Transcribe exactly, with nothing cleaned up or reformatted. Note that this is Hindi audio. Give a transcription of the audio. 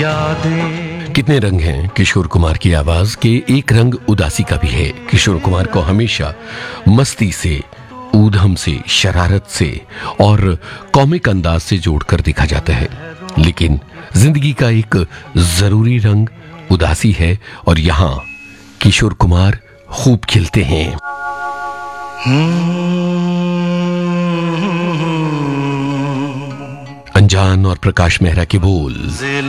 यादें। कितने रंग हैं किशोर कुमार की आवाज के, एक रंग उदासी का भी है। किशोर कुमार को हमेशा मस्ती से, ऊधम से, शरारत से और कॉमिक अंदाज से जोड़कर देखा जाता है, लेकिन जिंदगी का एक जरूरी रंग उदासी है और यहाँ किशोर कुमार खूब खिलते हैं। अनजान और प्रकाश मेहरा के बोल।